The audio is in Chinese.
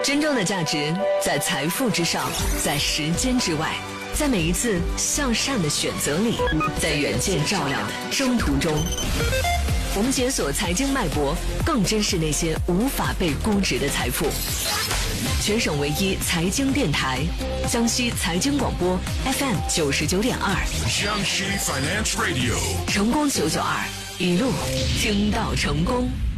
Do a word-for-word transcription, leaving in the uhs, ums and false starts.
真正的价值在财富之上，在时间之外，在每一次向善的选择里，在远见照亮的征途中。我们解锁财经脉搏，更珍视那些无法被估值的财富。全省唯一财经电台，江西财经广播 F M 九十九点二， 江西 Finance Radio， 成功九九二，一路听到成功。